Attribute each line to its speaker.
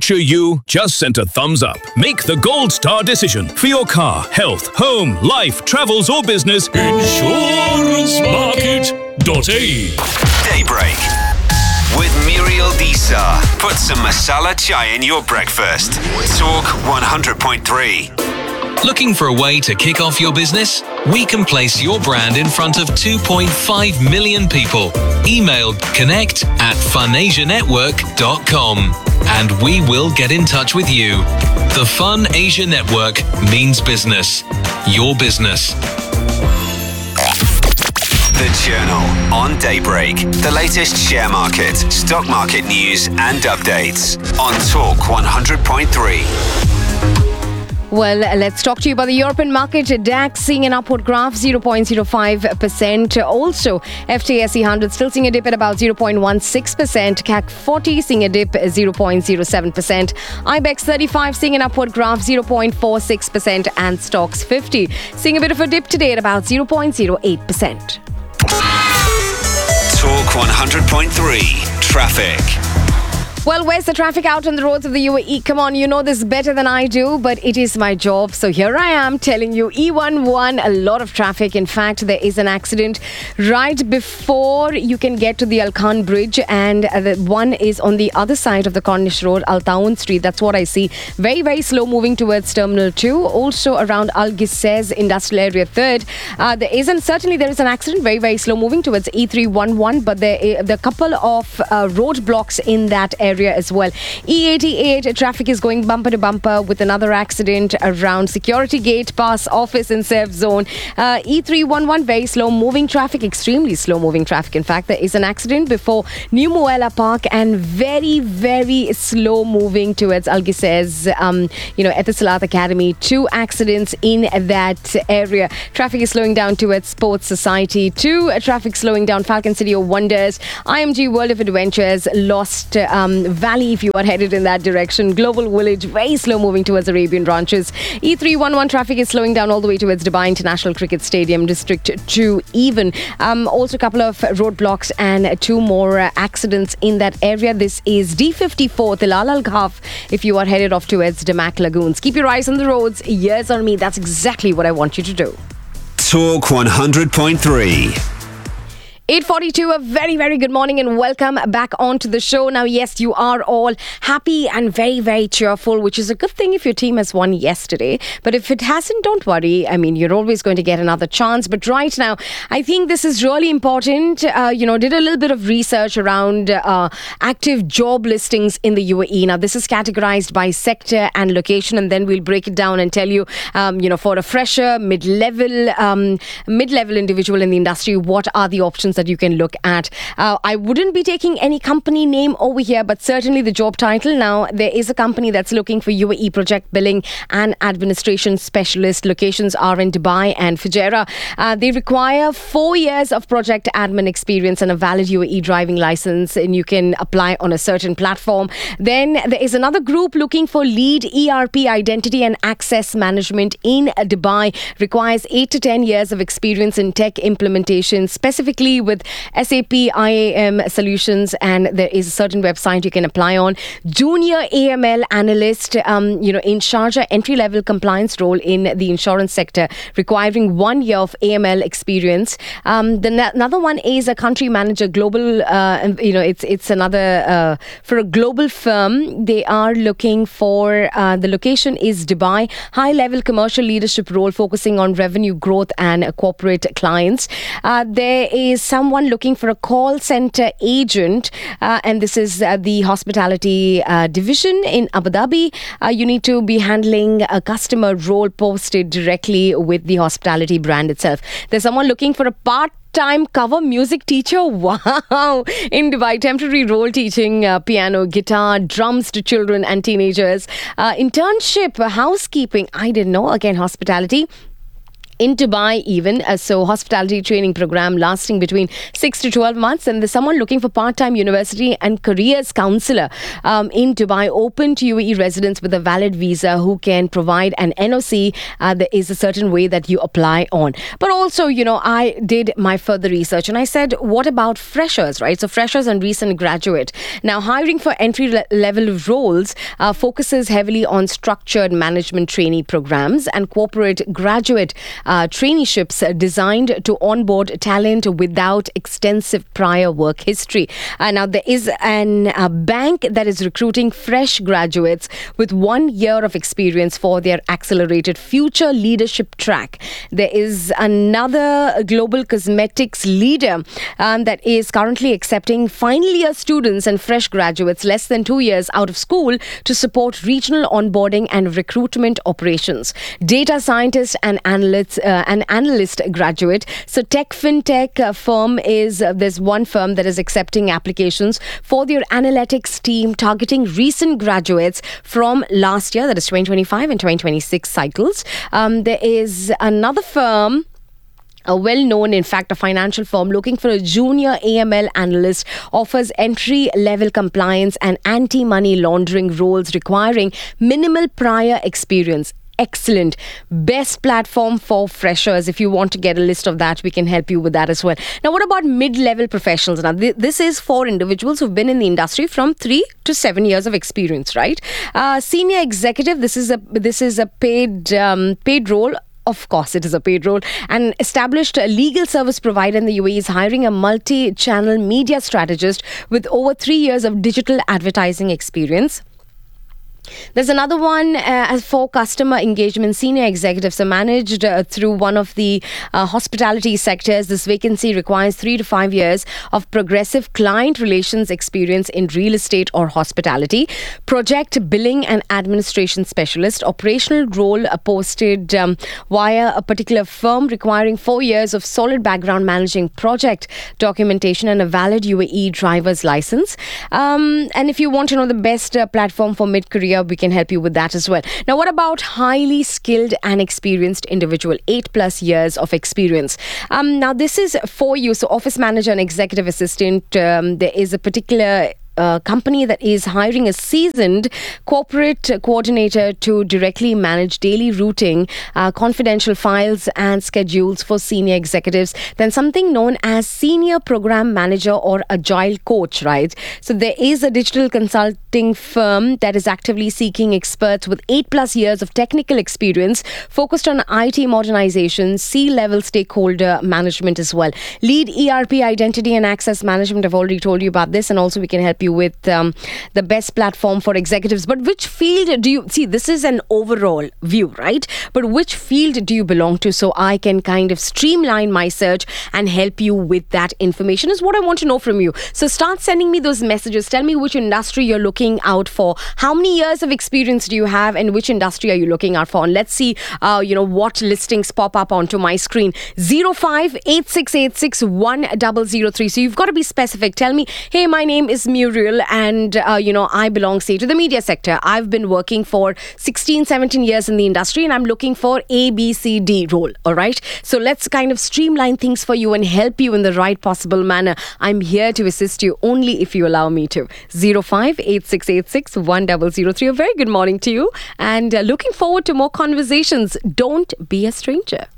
Speaker 1: future you just sent a thumbs up. Make the gold star decision for your car, health, home, life, travels or business. InsuranceMarket.ae.
Speaker 2: Daybreak with Muriel Disa. Put some masala chai in your breakfast. Talk 100.3.
Speaker 3: Looking for a way to kick off your business? We can place your brand in front of 2.5 million people. Email connect@funasianetwork.com and we will get in touch with you. The Fun Asia Network means business. Your business.
Speaker 2: The Journal on Daybreak. The latest share market, stock market news and updates on Talk 100.3.
Speaker 4: Well, let's talk to you about the European market. DAX seeing an upward graph, 0.05%. Also, FTSE 100 still seeing a dip at about 0.16%. CAC 40 seeing a dip, 0.07%. IBEX 35 seeing an upward graph, 0.46%. And Stocks 50 seeing a bit of a dip today at about 0.08%.
Speaker 2: Talk 100.3 Traffic.
Speaker 4: Well, where's the traffic out on the roads of the UAE? Come on, you know this better than I do, but it is my job. So here I am telling you, E11, a lot of traffic. In fact, there is an accident right before you can get to the Al Khan Bridge, and the one is on the other side of the Cornish Road, Al Taun Street. That's what I see. Very, very slow moving towards Terminal 2. Also around Al Gisez Industrial Area 3rd. Certainly there is an accident, very, very slow moving towards E311, but there are a couple of roadblocks in that area as well. E88 traffic is going bumper to bumper with another accident around Security Gate Pass Office in Safe Zone. E311 very slow moving traffic, extremely slow moving traffic. In fact, there is an accident before New Muella Park and very, very slow moving towards Al Gisez, Etisalat Academy. 2 accidents in that area. Traffic is slowing down towards Sports Society. 2 traffic slowing down Falcon City of Wonders. IMG World of Adventures, Lost Valley if you are headed in that direction. Global Village, very slow moving towards Arabian Ranches. E311 traffic is slowing down all the way towards Dubai International Cricket Stadium, District 2 even. Also a couple of roadblocks and 2 more accidents in that area. This is D54, Tilal Al Ghaf if you are headed off towards Damac Lagoons. Keep your eyes on the roads, ears on me. That's exactly what I want you to do.
Speaker 2: Talk 100.3.
Speaker 4: 8:42, a very, very good morning and welcome back onto the show. Now, yes, you are all happy and very, very cheerful, which is a good thing if your team has won yesterday. But if it hasn't, don't worry. I mean, you're always going to get another chance. But right now, I think this is really important. Did a little bit of research around active job listings in the UAE. Now, this is categorized by sector and location, and then we'll break it down and tell you, for a fresher, mid-level individual in the industry, what are the options that you can look at. I wouldn't be taking any company name over here, but certainly the job title. Now, there is a company that's looking for UAE project billing and administration specialist. Locations are in Dubai and Fujairah. They require 4 years of project admin experience and a valid UAE driving license, and you can apply on a certain platform. Then there is another group looking for lead ERP identity and access management in Dubai. Requires 8 to 10 years of experience in tech implementation, specifically with SAP IAM solutions, and there is a certain website you can apply on. Junior AML analyst, in Sharjah, entry-level compliance role in the insurance sector, requiring 1 year of AML experience. Another one is a country manager, global. It's another for a global firm. They are looking for the location is Dubai. High-level commercial leadership role, focusing on revenue growth and corporate clients. There is someone looking for a call center agent, and this is the hospitality division in Abu Dhabi. You need to be handling a customer role posted directly with the hospitality brand itself. There's someone looking for a part-time cover music teacher. Wow! In Dubai, temporary role teaching piano, guitar, drums to children and teenagers. Internship, housekeeping. I didn't know. Again, hospitality. in Dubai even. So hospitality training program lasting between 6 to 12 months, and there's someone looking for part-time university and careers counselor in Dubai, open to UAE residents with a valid visa who can provide an NOC. There is a certain way that you apply on. But also, I did my further research and I said, what about freshers, right? So freshers and recent graduate. Now, hiring for entry-level roles focuses heavily on structured management trainee programs and corporate graduate traineeships designed to onboard talent without extensive prior work history. Now, there is a bank that is recruiting fresh graduates with 1 year of experience for their accelerated future leadership track. There is another global cosmetics leader that is currently accepting final year students and fresh graduates less than 2 years out of school to support regional onboarding and recruitment operations. Data scientist and analyst graduate. So tech fintech firm there's one firm that is accepting applications for their analytics team, targeting recent graduates from last year, that is 2025 and 2026 cycles. There is another firm, a well-known, in fact, a financial firm looking for a junior AML analyst, offers entry-level compliance and anti-money laundering roles requiring minimal prior experience. Excellent. Best platform for freshers. If you want to get a list of that, we can help you with that as well. Now, what about mid-level professionals? Now, this is for individuals who've been in the industry from 3 to 7 years of experience, right? Senior executive. This is a paid role. Of course, it is a paid role. An established legal service provider in the UAE is hiring a multi-channel media strategist with over 3 years of digital advertising experience. There's another one for customer engagement senior executives, so managed through one of the hospitality sectors. This vacancy requires 3 to 5 years of progressive client relations experience in real estate or hospitality. Project billing and administration specialist, operational role posted via a particular firm, requiring 4 years of solid background managing project documentation and a valid UAE driver's license. And if you want to know the best platform for mid-career, we can help you with that as well. Now, what about highly skilled and experienced individual, 8+ years of experience? Now, this is for you. So, office manager and executive assistant, there is a particular company that is hiring a seasoned corporate coordinator to directly manage daily routing, confidential files and schedules for senior executives. Then something known as senior program manager or agile coach, right? So there is a digital consulting firm that is actively seeking experts with 8+ years of technical experience focused on IT modernization, C-level stakeholder management as well. Lead ERP identity and access management. I've already told you about this, and also we can help you with the best platform for executives. But which field do you see? This is an overall view, right? But which field do you belong to, so I can kind of streamline my search and help you with that information is what I want to know from you. So start sending me those messages. Tell me which industry you're looking out for. How many years of experience do you have, and which industry are you looking out for? And let's see what listings pop up onto my screen. 0586861003. So you've got to be specific. Tell me, hey, my name is Muriel, and I belong, say, to the media sector. I've been working for 16-17 years in the industry, and I'm looking for ABCD role. All right, so let's kind of streamline things for you and help you in the right possible manner. I'm here to assist you only if you allow me to. 0586861003. A very good morning to you, and looking forward to more conversations. Don't be a stranger.